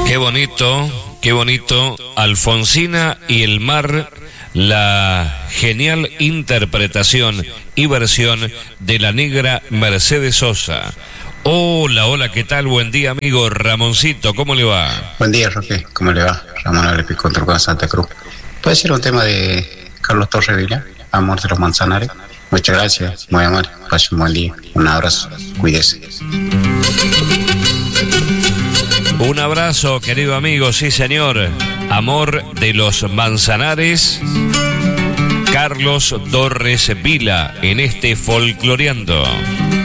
Qué bonito. Alfonsina y el mar, la genial interpretación y versión de la negra Mercedes Sosa. Hola, ¿qué tal? Buen día, amigo Ramoncito, ¿cómo le va? Buen día, Roque, ¿cómo le va? Ramón Alepi contra Santa Cruz. ¿Puede ser un tema de Carlos Torrevilla, Amor de los Manzanares? Muchas gracias, muy amable, pase un buen día, un abrazo, cuídese. Un abrazo, querido amigo, sí señor. Amor de los Manzanares, Carlos Torres Vila, en este Folcloreando.